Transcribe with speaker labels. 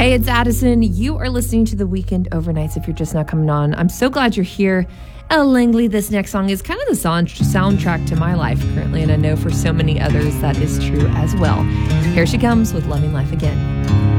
Speaker 1: Hey, it's Addison. You are listening to The Weekend Overnights if you're just not coming on. I'm so glad you're here. Ella Langley, this next song is kind of the soundtrack to my life currently, and I know for so many others that is true as well. Here she comes with Loving Life Again.